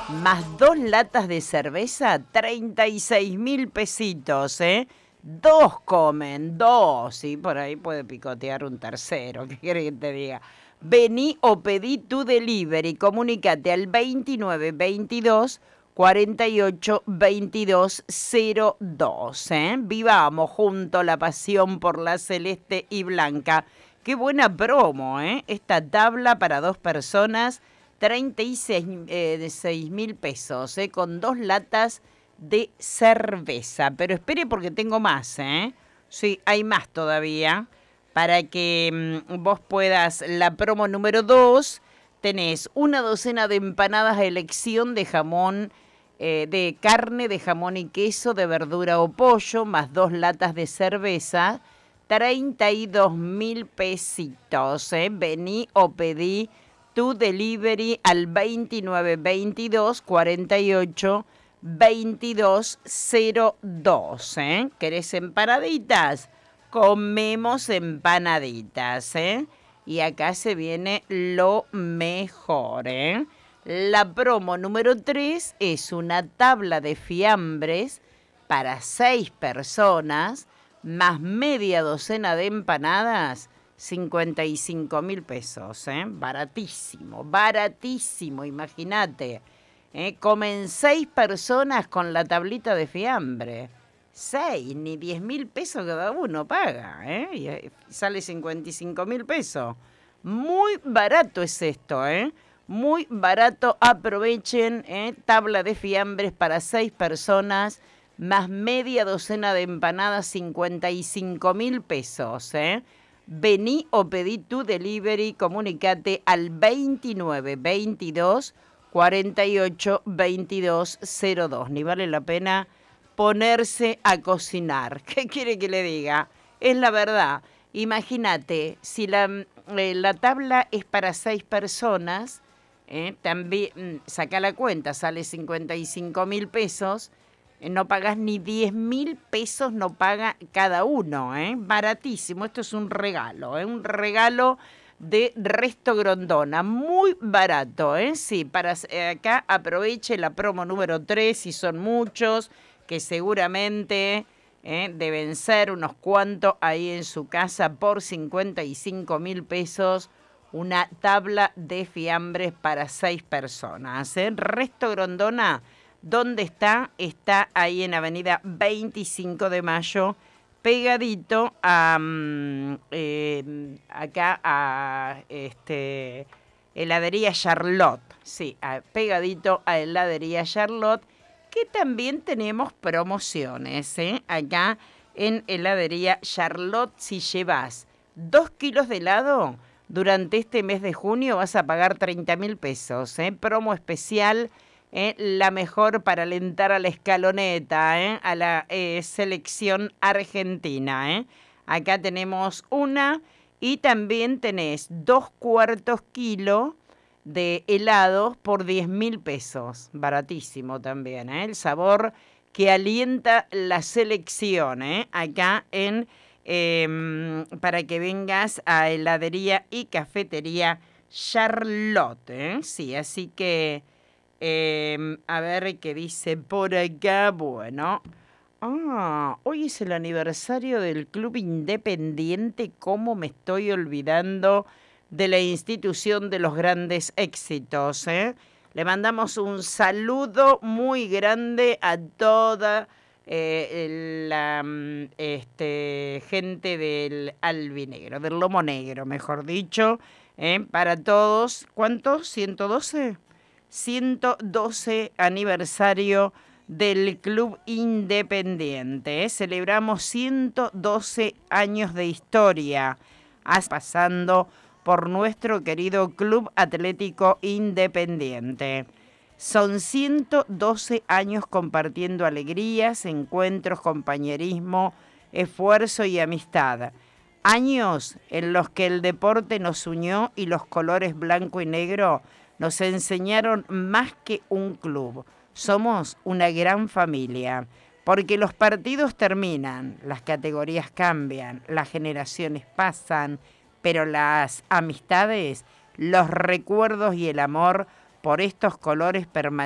más 2 latas de cerveza, 36.000 pesitos, ¿eh? 2 comen, 2, y por ahí puede picotear un tercero, ¿qué querés que te diga? Vení o pedí tu delivery, comunícate al 2922 48 22 02, ¿eh? Vivamos junto la pasión por la celeste y blanca. Qué buena promo, ¿eh? Esta tabla para 2 personas, 36.000 pesos, ¿eh? Con 2 latas de cerveza. Pero espere porque tengo más, ¿eh? Sí, hay más todavía. Para que vos puedas, la promo número 2, tenés una docena de empanadas a elección de jamón, de carne, de jamón y queso, de verdura o pollo, más 2 latas de cerveza, 32.000 pesitos, ¿eh? Vení o pedí tu delivery al 2922 48 22 02, ¿eh? ¿Querés empanaditas? Comemos empanaditas, ¿eh? Y acá se viene lo mejor, ¿eh? La promo número 3 es una tabla de fiambres para 6 personas, más media docena de empanadas, 55.000 pesos, ¿eh? Baratísimo, baratísimo, imagínate. Comen 6 personas con la tablita de fiambre. 6, ni 10.000 pesos cada uno paga, ¿eh? Y sale 55.000 pesos. Muy barato es esto, ¿eh? Muy barato, aprovechen, tabla de fiambres para 6 personas, más media docena de empanadas, 55.000 pesos, ¿eh? Vení o pedí tu delivery, comunicate al 2922 48 22 02. Ni vale la pena ponerse a cocinar. ¿Qué quiere que le diga? Es la verdad. Imagínate, si la tabla es para 6 personas, también saca la cuenta, sale 55.000 pesos, no pagás ni 10.000 pesos, no paga cada uno, baratísimo. Esto es un regalo de Resto Grondona, muy barato, sí, para acá aproveche la promo número 3, si son muchos, que seguramente deben ser unos cuantos ahí en su casa por 55.000 pesos, una tabla de fiambres para 6 personas. Resto Grondona, ¿dónde está? Está ahí en Avenida 25 de Mayo, pegadito a acá a heladería Charlotte. Sí, pegadito a heladería Charlotte, que también tenemos promociones, acá en heladería Charlotte. Si llevas 2 kilos de helado durante este mes de junio vas a pagar 30.000 pesos, promo especial, la mejor para alentar a la escaloneta, a la selección argentina. Acá tenemos una, y también tenés 2/4 kilo de helados por 10.000 pesos. Baratísimo también, el sabor que alienta la selección, acá en para que vengas a heladería y cafetería Charlotte, sí, así que a ver qué dice por acá. Bueno, hoy es el aniversario del Club Independiente. ¿Cómo me estoy olvidando de la institución de los grandes éxitos, Le mandamos un saludo muy grande a toda la gente del albinegro, del lomo negro, mejor dicho, para todos. ¿Cuántos? ¿112? 112 aniversario del Club Independiente. Celebramos 112 años de historia, pasando por nuestro querido Club Atlético Independiente. Son 112 años compartiendo alegrías, encuentros, compañerismo, esfuerzo y amistad. Años en los que el deporte nos unió y los colores blanco y negro nos enseñaron más que un club. Somos una gran familia, porque los partidos terminan, las categorías cambian, las generaciones pasan, pero las amistades, los recuerdos y el amor por estos colores permanecen